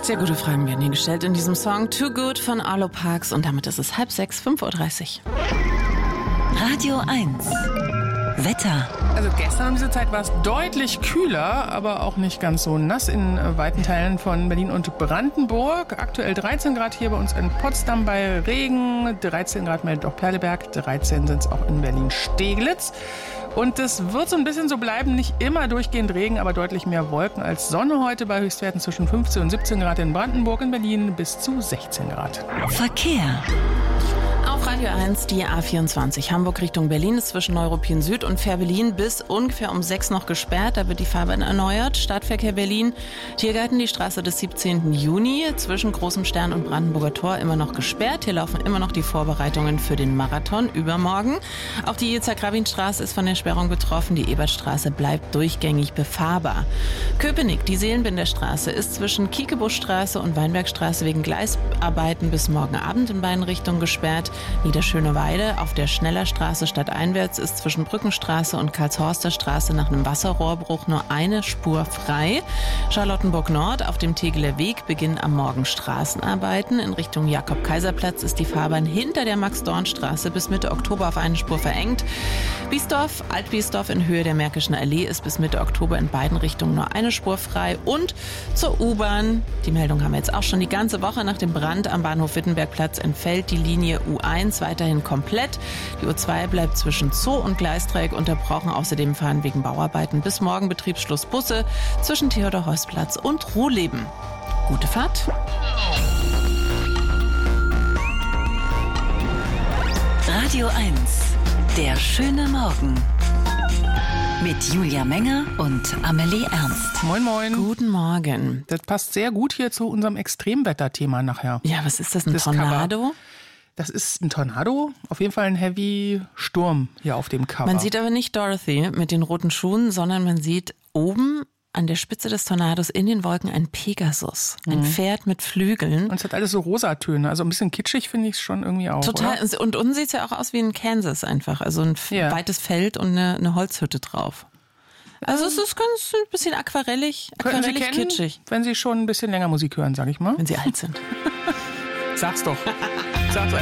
Sehr gute Fragen werden hier gestellt in diesem Song Too Good von Arlo Parks und damit ist es 5:30, 5:30 Uhr. Radio 1. Wetter. Also gestern um diese Zeit war es deutlich kühler, aber auch nicht ganz so nass in weiten Teilen von Berlin und Brandenburg. Aktuell 13 Grad hier bei uns in Potsdam bei Regen, 13 Grad meldet auch Perleberg, 13 sind es auch in Berlin-Steglitz. Und es wird so ein bisschen so bleiben, nicht immer durchgehend Regen, aber deutlich mehr Wolken als Sonne heute bei Höchstwerten zwischen 15 und 17 Grad in Brandenburg, in Berlin bis zu 16 Grad. Verkehr. Auf Radio 1 die A24 Hamburg Richtung Berlin ist zwischen Neuruppin Süd und Fährberlin bis ungefähr um 6 noch gesperrt. Da wird die Fahrbahn erneuert. Stadtverkehr Berlin. Tiergarten, die Straße des 17. Juni zwischen Großem Stern und Brandenburger Tor immer noch gesperrt. Hier laufen immer noch die Vorbereitungen für den Marathon übermorgen. Auch die Itzhak-Rabin-Straße ist von der Sperrung betroffen. Die Ebertstraße bleibt durchgängig befahrbar. Köpenick, die Seelenbinderstraße ist zwischen Kiekebuschstraße und Weinbergstraße wegen Gleisarbeiten bis morgen Abend in beiden Richtungen gesperrt. Niederschöneweide auf der Schnellerstraße stadteinwärts ist zwischen Brückenstraße und Karlshorster Straße nach einem Wasserrohrbruch nur eine Spur frei. Charlottenburg Nord auf dem Tegeler Weg beginnen am Morgen Straßenarbeiten. In Richtung Jakob-Kaiser-Platz ist die Fahrbahn hinter der Max-Dorn-Straße bis Mitte Oktober auf eine Spur verengt. Biesdorf, Alt-Biesdorf in Höhe der Märkischen Allee ist bis Mitte Oktober in beiden Richtungen nur eine Spur frei. Und zur U-Bahn, die Meldung haben wir jetzt auch schon die ganze Woche nach dem Brand am Bahnhof Wittenbergplatz entfällt die Linie U1 weiterhin komplett. Die U2 bleibt zwischen Zoo und Gleisdreieck unterbrochen. Außerdem fahren wegen Bauarbeiten bis morgen Betriebsschluss Busse zwischen Theodor-Heuss-Platz und Ruhleben. Gute Fahrt. Radio 1. Der schöne Morgen. Mit Julia Menger und Amelie Ernst. Moin, moin. Guten Morgen. Das passt sehr gut hier zu unserem Extremwetterthema nachher. Ja, was ist das, ein Das Tornado? Cover. Das ist ein Tornado, auf jeden Fall ein Heavy Sturm hier auf dem Cover. Man sieht aber nicht Dorothy mit den roten Schuhen, sondern man sieht oben an der Spitze des Tornados in den Wolken ein Pegasus, ein Pferd mit Flügeln. Und es hat alles so Rosatöne, also ein bisschen kitschig finde ich es schon irgendwie auch. Total. Oder? Und unten sieht es ja auch aus wie in Kansas einfach, also ein weites Feld und eine Holzhütte drauf. Also es ist ganz ein bisschen aquarellig Könnten Sie kennen, kitschig. wenn Sie schon ein bisschen länger Musik hören, sag ich mal. Wenn sie alt sind. Sag's doch. Sag's